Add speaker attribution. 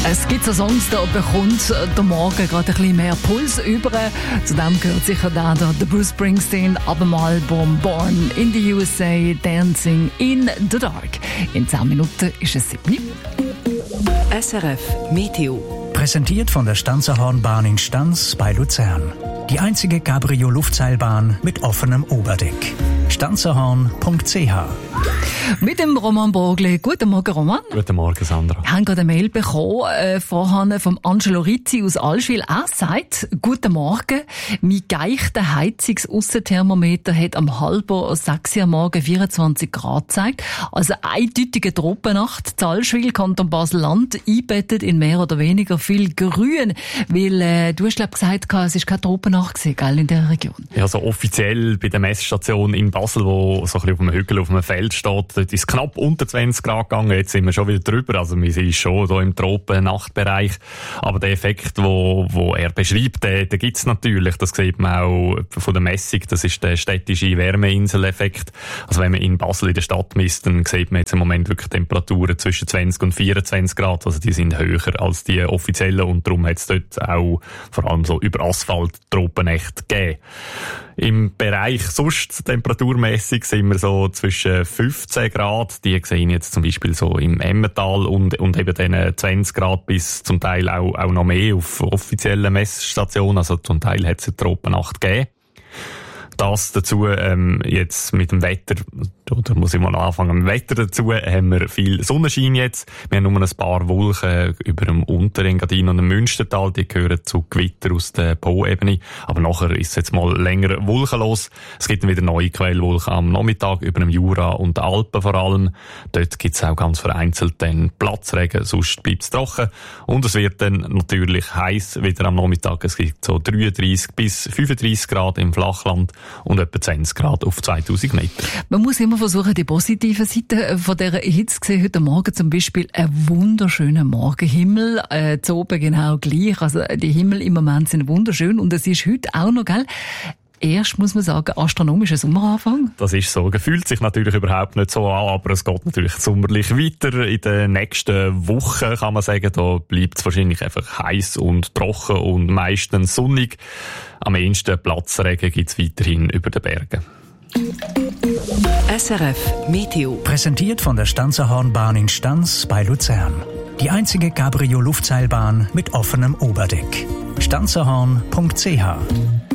Speaker 1: Es gibt so Songs, da bekommt der Morgen gerade ein bisschen mehr Puls über. Zu dem gehört sicher der Bruce Springsteen ab dem Album Born in the USA, Dancing in the Dark. In 10 Minuten ist es 7.
Speaker 2: SRF Meteo.
Speaker 3: Präsentiert von der Stanzerhornbahn in Stanz bei Luzern. Die einzige Cabrio-Luftseilbahn mit offenem Oberdeck. stanzerhorn.ch.
Speaker 1: Mit dem Roman Burgli. Guten Morgen, Roman.
Speaker 4: Guten Morgen, Sandra.
Speaker 1: Wir haben gerade eine Mail bekommen vorhin vom Angelo Rizzi aus Allschwil. Er sagt, guten Morgen, mein geichter Heizungs-Aussenthermometer hat am 5:30 am Morgen 24 Grad gezeigt. Also eindeutige Tropennacht. Allschwil, Kanton Basel-Land, einbettet in mehr oder weniger viel Grün. Weil du hast, glaube ich, gesagt, es war keine Tropennacht gewesen, gell, in dieser Region.
Speaker 4: Ja, so offiziell bei der Messstation in Basel, wo so ein bisschen auf einem Hügel, auf einem Feld steht, dort ist es knapp unter 20 Grad gegangen. Jetzt sind wir schon wieder drüber. Also wir sind schon hier im Tropen-Nachtbereich. Aber der Effekt, wo er beschreibt, den gibt's natürlich. Das sieht man auch von der Messung. Das ist der städtische Wärmeinsel-Effekt. Also wenn man in Basel in der Stadt misst, dann sieht man jetzt im Moment wirklich Temperaturen zwischen 20 und 24 Grad. Also die sind höher als die offiziellen. Und darum hat es dort auch vor allem so über Asphalt Tropennächte gegeben. Im Bereich sonst temperaturmässig sind wir so zwischen 15 Grad, die sehen jetzt zum Beispiel so im Emmental und eben dann 20 Grad bis zum Teil auch noch mehr auf offiziellen Messstationen, also zum Teil hat es eine Tropennacht gegeben. Das dazu, jetzt mit dem Wetter, oder muss ich mal anfangen, mit dem Wetter dazu, haben wir viel Sonnenschein jetzt. Wir haben nur ein paar Wolken über dem Unterengadin und dem Münstertal, die gehören zu Gewitter aus der Po-Ebene. Aber nachher ist es jetzt mal länger wolkenlos. Es gibt dann wieder neue Quellwolken am Nachmittag über dem Jura und den Alpen vor allem. Dort gibt es auch ganz vereinzelt dann Platzregen, sonst bleibt es trocken. Und es wird dann natürlich heiß wieder am Nachmittag. Es gibt so 33 bis 35 Grad im Flachland und etwa 20 Grad auf 2000 Meter.
Speaker 1: Man muss immer versuchen, die positive Seite von dieser Hitze zu sehen. Heute Morgen zum Beispiel ein wunderschöner Morgenhimmel. Zu oben genau gleich. Also die Himmel im Moment sind wunderschön. Und es ist heute auch noch, gell? Erst, muss man sagen, astronomischer Sommeranfang.
Speaker 4: Das ist so. Gefühlt sich natürlich überhaupt nicht so an, aber es geht natürlich sommerlich weiter. In den nächsten Wochen kann man sagen, da bleibt es wahrscheinlich einfach heiß und trocken und meistens sonnig. Am ehesten Platzregen gibt es weiterhin über den Bergen.
Speaker 2: SRF Meteo.
Speaker 3: Präsentiert von der Stanzerhornbahn in Stanz bei Luzern. Die einzige Cabrio-Luftseilbahn mit offenem Oberdeck. stanzerhorn.ch.